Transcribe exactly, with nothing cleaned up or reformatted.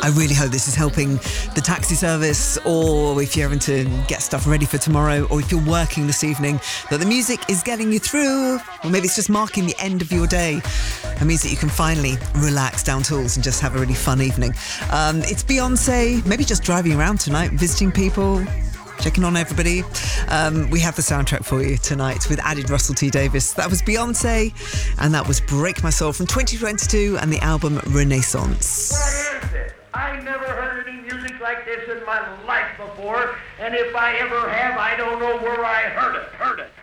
I really hope this is helping the taxi service, or if you're having to get stuff ready for tomorrow, or if you're working this evening, that the music is getting you through, or maybe it's just marking the end of your day. It means that you can finally relax down tools and just have a really fun evening. Um, it's Beyonce, maybe just driving around tonight, visiting people, checking on everybody. Um, we have the soundtrack for you tonight with added Russell T Davies. That was Beyonce, and that was Break My Soul from twenty twenty-two and the album Renaissance. What is this? I never heard any music like this in my life before, and if I ever have, I don't know where I heard it. Heard it.